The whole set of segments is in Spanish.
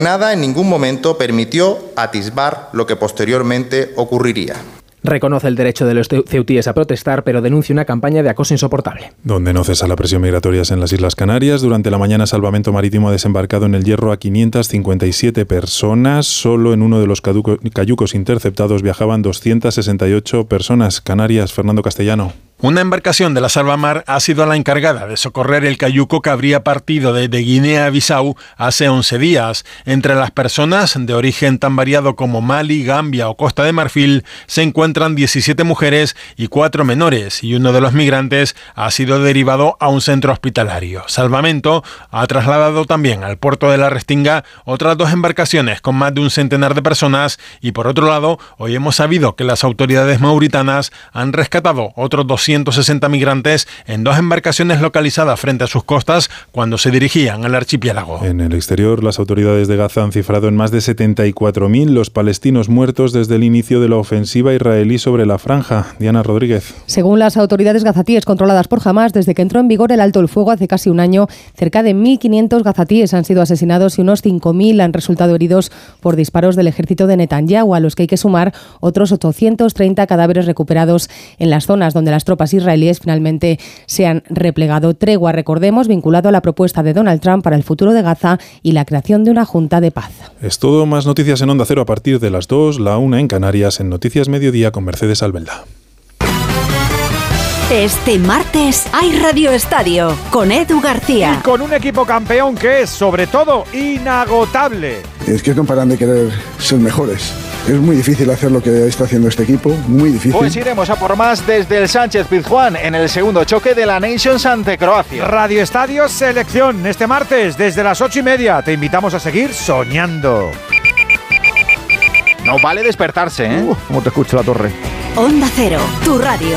Nada en ningún momento permitió atisbar lo que posteriormente ocurriría. Reconoce el derecho de los ceutíes a protestar, pero denuncia una campaña de acoso insoportable. Donde no cesa la presión migratoria en las Islas Canarias. Durante la mañana, Salvamento Marítimo ha desembarcado en el Hierro a 557 personas. Solo en uno de los cayucos interceptados viajaban 268 personas. Canarias, Fernando Castellano. Una embarcación de la Salvamar ha sido la encargada de socorrer el cayuco que habría partido desde Guinea-Bissau hace 11 días. Entre las personas de origen tan variado como Mali, Gambia o Costa de Marfil se encuentran 17 mujeres y 4 menores, y uno de los migrantes ha sido derivado a un centro hospitalario. Salvamento ha trasladado también al puerto de la Restinga otras 2 embarcaciones con más de un centenar de personas, y por otro lado, hoy hemos sabido que las autoridades mauritanas han rescatado otros 260 migrantes en 2 embarcaciones localizadas frente a sus costas cuando se dirigían al archipiélago. En el exterior, las autoridades de Gaza han cifrado en más de 74.000 los palestinos muertos desde el inicio de la ofensiva israelí sobre la franja. Diana Rodríguez. Según las autoridades gazatíes controladas por Hamás, desde que entró en vigor el alto el fuego hace casi un año, cerca de 1.500 gazatíes han sido asesinados y unos 5.000 han resultado heridos por disparos del ejército de Netanyahu, a los que hay que sumar otros 830 cadáveres recuperados en las zonas donde las tropas israelíes finalmente se han replegado. Tregua, recordemos, vinculado a la propuesta de Donald Trump para el futuro de Gaza y la creación de una junta de paz. Es todo. Más noticias en Onda Cero a partir de las 2, la 1 en Canarias, en Noticias Mediodía con Mercedes Albelda. Este martes hay Radio Estadio con Edu García. Y con un equipo campeón que es, sobre todo, inagotable. Es que no paran de querer ser mejores. Es muy difícil hacer lo que está haciendo este equipo, muy difícil. Pues iremos a por más desde el Sánchez-Pizjuán en el segundo choque de la Nations ante Croacia. Radio Estadio Selección, este martes desde las 8:30. Te invitamos a seguir soñando. No vale despertarse, ¿eh? ¿Cómo te escucha la torre? Onda Cero, tu radio.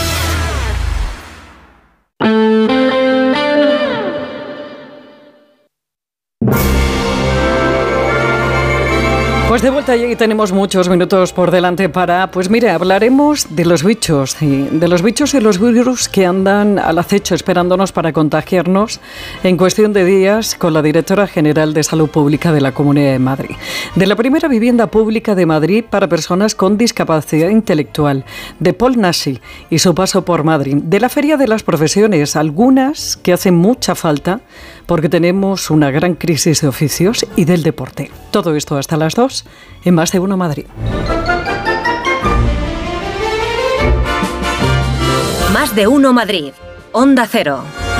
Pues de vuelta y tenemos muchos minutos por delante para, pues mire, hablaremos de los bichos y los virus que andan al acecho esperándonos para contagiarnos en cuestión de días con la directora general de Salud Pública de la Comunidad de Madrid. De la primera vivienda pública de Madrid para personas con discapacidad intelectual, de Paul Naschy y su paso por Madrid, de la Feria de las Profesiones, algunas que hacen mucha falta porque tenemos una gran crisis de oficios, y del deporte. Todo esto hasta las 2 en Más de Uno Madrid. Más de Uno Madrid. Onda Cero.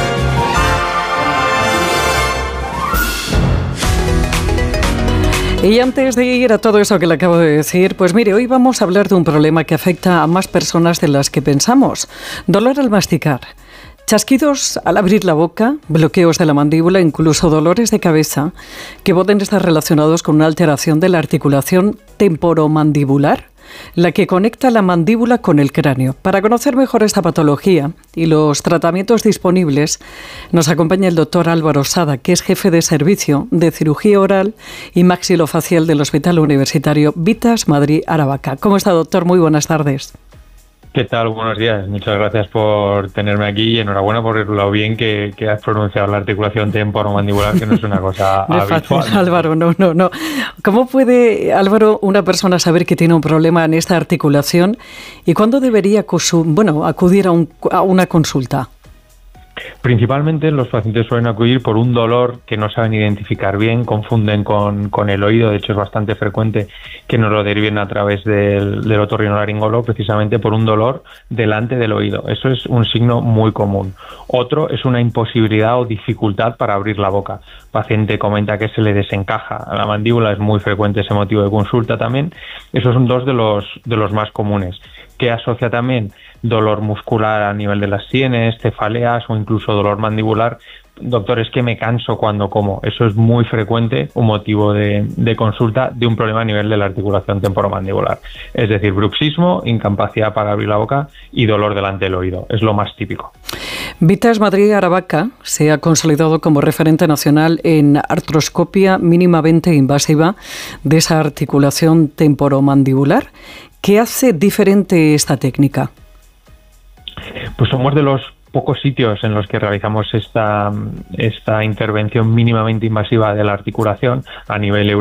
Y antes de ir a todo eso que le acabo de decir, pues mire, hoy vamos a hablar de un problema que afecta a más personas de las que pensamos. Dolor al masticar. Chasquidos al abrir la boca, bloqueos de la mandíbula, incluso dolores de cabeza que pueden estar relacionados con una alteración de la articulación temporomandibular, la que conecta la mandíbula con el cráneo. Para conocer mejor esta patología y los tratamientos disponibles, nos acompaña el doctor Álvaro Sada, que es jefe de servicio de cirugía oral y maxilofacial del Hospital Universitario Vitas Madrid Aravaca. ¿Cómo está, doctor? Muy buenas tardes. ¿Qué tal? Buenos días. Muchas gracias por tenerme aquí y enhorabuena por lo bien que has pronunciado la articulación temporomandibular, que no es una cosa no habitual. Fácil, Álvaro, no. ¿Cómo puede, Álvaro, una persona saber que tiene un problema en esta articulación y cuándo debería acudir a una consulta? Principalmente los pacientes suelen acudir por un dolor que no saben identificar bien, confunden con el oído. De hecho, es bastante frecuente que nos lo deriven a través del otorrinolaringólogo, precisamente por un dolor delante del oído. Eso es un signo muy común. Otro es una imposibilidad o dificultad para abrir la boca. El paciente comenta que se le desencaja a la mandíbula, es muy frecuente ese motivo de consulta también. Esos son dos de los más comunes. Que asocia también dolor muscular a nivel de las sienes, cefaleas o incluso dolor mandibular. Doctor, es que me canso cuando como. Eso es muy frecuente, un motivo de consulta de un problema a nivel de la articulación temporomandibular. Es decir, bruxismo, incapacidad para abrir la boca y dolor delante del oído. Es lo más típico. Vitas Madrid Aravaca se ha consolidado como referente nacional en artroscopia mínimamente invasiva de esa articulación temporomandibular. ¿Qué hace diferente esta técnica? Pues somos de los pocos sitios en los que realizamos esta intervención mínimamente invasiva de la articulación a nivel europeo.